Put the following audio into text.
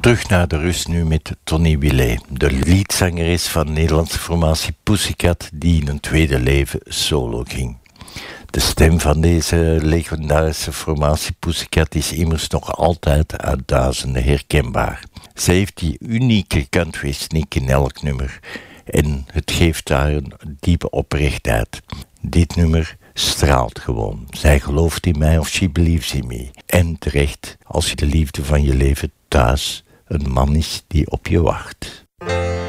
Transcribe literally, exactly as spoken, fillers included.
Terug naar de rust nu met Tony Willet, de leadzangeres van de Nederlandse formatie Pussycat, die in een tweede leven solo ging. De stem van deze legendarische formatie Pussycat is immers nog altijd uit duizenden herkenbaar. Ze heeft die unieke country sneak in elk nummer en het geeft haar een diepe oprechtheid. Dit nummer straalt gewoon. Zij gelooft in mij of she believes in me. En terecht, als je de liefde van je leven thuis een man is die op je wacht.